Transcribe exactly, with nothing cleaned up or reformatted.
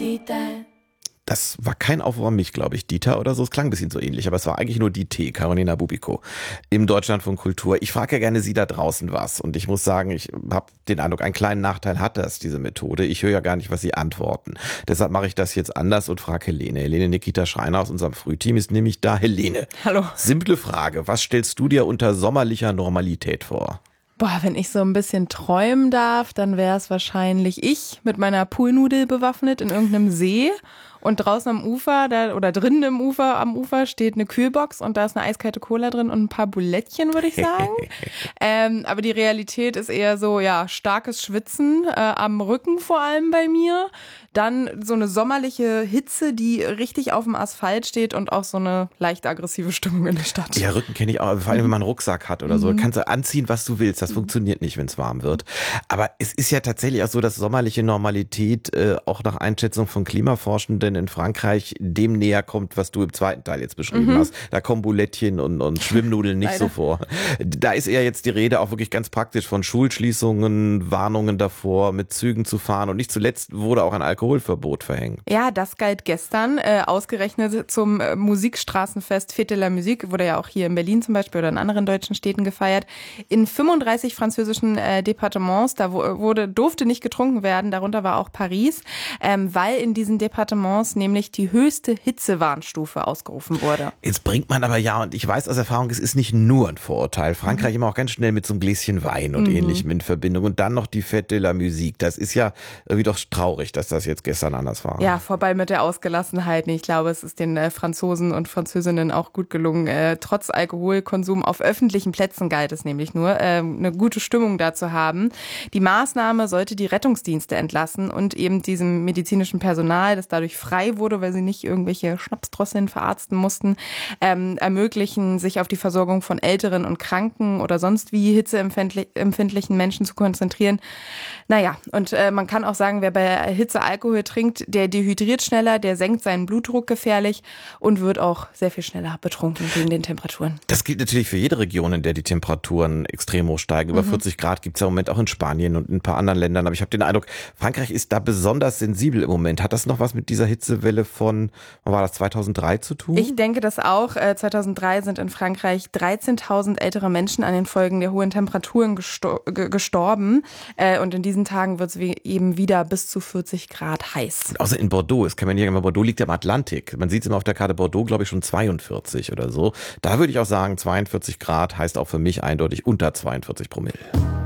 Das war kein Aufruf an mich, glaube ich, Dieter oder so. Es klang ein bisschen so ähnlich, aber es war eigentlich nur die T, Carolina Bubiko, im Deutschlandfunk Kultur. Ich frage ja gerne Sie da draußen was und ich muss sagen, ich habe den Eindruck, einen kleinen Nachteil hat das, diese Methode. Ich höre ja gar nicht, was Sie antworten. Deshalb mache ich das jetzt anders und frage Helene. Helene Nikita Schreiner aus unserem Frühteam ist nämlich da. Helene, hallo. Simple Frage, was stellst du dir unter sommerlicher Normalität vor? Boah, wenn ich so ein bisschen träumen darf, dann wäre es wahrscheinlich ich mit meiner Poolnudel bewaffnet in irgendeinem See. Und draußen am Ufer da, oder drinnen im Ufer, am Ufer steht eine Kühlbox und da ist eine eiskalte Cola drin und ein paar Bulettchen, würde ich sagen. ähm, aber die Realität ist eher so, ja, starkes Schwitzen äh, am Rücken vor allem bei mir. Dann so eine sommerliche Hitze, die richtig auf dem Asphalt steht und auch so eine leicht aggressive Stimmung in der Stadt. Ja, Rücken kenne ich auch, vor allem wenn man einen Rucksack hat oder mhm. so. Kannst du anziehen, was du willst. Das mhm. funktioniert nicht, wenn es warm wird. Aber es ist ja tatsächlich auch so, dass sommerliche Normalität äh, auch nach Einschätzung von Klimaforschenden in Frankreich dem näher kommt, was du im zweiten Teil jetzt beschrieben mhm. hast. Da kommen Bulettchen und, und Schwimmnudeln nicht so vor. Da ist eher jetzt die Rede auch wirklich ganz praktisch von Schulschließungen, Warnungen davor, mit Zügen zu fahren. Und nicht zuletzt wurde auch ein Alkoholverbot verhängt. Ja, das galt gestern. Äh, ausgerechnet zum äh, Musikstraßenfest Fête de la Musique, wurde ja auch hier in Berlin zum Beispiel oder in anderen deutschen Städten gefeiert. In fünfunddreißig französischen äh, Departements, da wurde, durfte nicht getrunken werden, darunter war auch Paris, ähm, weil in diesen Departements nämlich die höchste Hitzewarnstufe ausgerufen wurde. Jetzt bringt man aber ja, und ich weiß aus Erfahrung, es ist nicht nur ein Vorurteil. Frankreich mhm. immer auch ganz schnell mit so einem Gläschen Wein und mhm. ähnlichem in Verbindung. Und dann noch die Fête de la Musique. Das ist ja irgendwie doch traurig, dass das jetzt gestern anders war. Ja, vorbei mit der Ausgelassenheit. Ich glaube, es ist den äh, Franzosen und Französinnen auch gut gelungen. Äh, trotz Alkoholkonsum auf öffentlichen Plätzen galt es nämlich nur, äh, eine gute Stimmung da zu haben. Die Maßnahme sollte die Rettungsdienste entlassen und eben diesem medizinischen Personal, das dadurch frei wurde, weil sie nicht irgendwelche Schnapsdrosseln verarzten mussten, ähm, ermöglichen, sich auf die Versorgung von älteren und Kranken oder sonst wie hitzeempfindlichen Menschen zu konzentrieren. Naja, und äh, man kann auch sagen, wer bei Hitze Alkohol trinkt, der dehydriert schneller, der senkt seinen Blutdruck gefährlich und wird auch sehr viel schneller betrunken wegen den Temperaturen. Das gilt natürlich für jede Region, in der die Temperaturen extrem hoch steigen. Über mhm. vierzig Grad gibt es ja im Moment auch in Spanien und in ein paar anderen Ländern. Aber ich habe den Eindruck, Frankreich ist da besonders sensibel im Moment. Hat das noch was mit dieser Hitzewelle von, wann war das, zweitausenddrei zu tun? Ich denke das auch. zweitausenddrei sind in Frankreich dreizehntausend ältere Menschen an den Folgen der hohen Temperaturen gestor- gestorben. Und in diesen Tagen wird es eben wieder bis zu vierzig Grad heiß. Und außer in Bordeaux, das kann man nicht, Bordeaux liegt ja im Atlantik. Man sieht es immer auf der Karte Bordeaux, glaube ich, schon zweiundvierzig oder so. Da würde ich auch sagen, zweiundvierzig Grad heißt auch für mich eindeutig unter zweiundvierzig Promille.